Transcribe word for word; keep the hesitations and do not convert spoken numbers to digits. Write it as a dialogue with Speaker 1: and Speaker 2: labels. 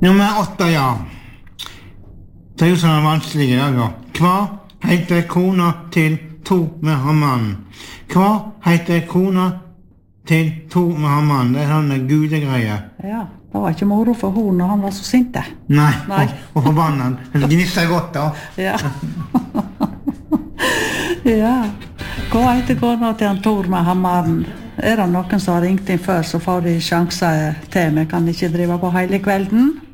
Speaker 1: Nummer åtte, ja. Det er jo sånn vanskelig i dag, da. Hva heter kona til Thor med hammeren? Hva heter kona til Thor med hammeren? Det er sånne gule greier.
Speaker 2: Ja, det var ikke moro for hun når han var så sinte.
Speaker 1: Nei,
Speaker 2: Nei.
Speaker 1: Og, og forbannet. Det gnisser godt, da.
Speaker 2: Ja. Ja. Hva heter kona til han Thor med hammeren? Er det noen som har ringt inn før, så får de sjanser til. Vi kan ikke drive på hele kvelden.